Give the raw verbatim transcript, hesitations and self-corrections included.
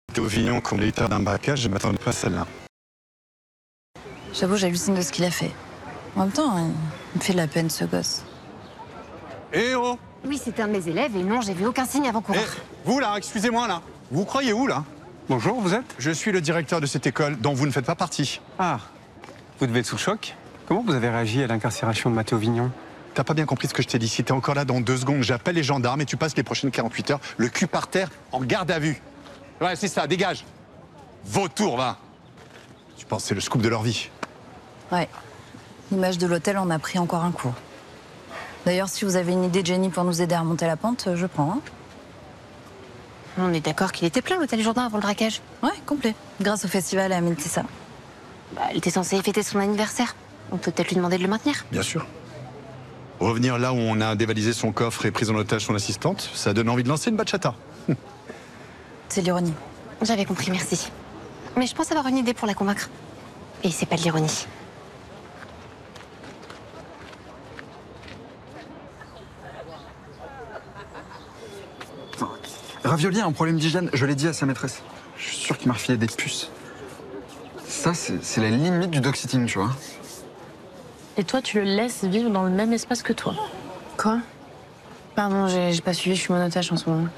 Théo Vignon, conducteur d'un braquage, je m'attendais pas à celle-là. J'avoue, j'hallucine de ce qu'il a fait. En même temps, il me fait de la peine, ce gosse. Eh oh! Oui, c'était un de mes élèves et non, j'ai vu aucun signe avant-coureur. Eh, vous là, excusez-moi là. Vous croyez où là? Bonjour, vous êtes? Je suis le directeur de cette école dont vous ne faites pas partie. Ah, vous devez être sous le choc. Comment vous avez réagi à l'incarcération de Mathéo Vignon? T'as pas bien compris ce que je t'ai dit. Si t'es encore là dans deux secondes, j'appelle les gendarmes et tu passes les prochaines quarante-huit heures le cul par terre en garde à vue. Ouais, c'est ça, dégage. Vautour, va. Tu penses que c'est le scoop de leur vie? Ouais. L'image de l'hôtel en a pris encore un coup. D'ailleurs, si vous avez une idée, Jenny, pour nous aider à remonter la pente, je prends. Hein. On est d'accord qu'il était plein l'hôtel Jourdain avant le braquage. Ouais, complet. Grâce au festival et à Mélissa. Bah, elle était censée fêter son anniversaire. On peut peut-être lui demander de le maintenir. Bien sûr. Revenir là où on a dévalisé son coffre et pris en otage son assistante, ça donne envie de lancer une bachata. C'est l'ironie. J'avais compris, merci. Mais je pense avoir une idée pour la convaincre. Et c'est pas de l'ironie. Ravioli a un problème d'hygiène, je l'ai dit à sa maîtresse. Je suis sûr qu'il m'a refilé des puces. Ça, c'est c'est la limite du dog-sitting, tu vois. Et toi, tu le laisses vivre dans le même espace que toi. Quoi? Pardon, j'ai j'ai pas suivi, je suis monotache en ce moment.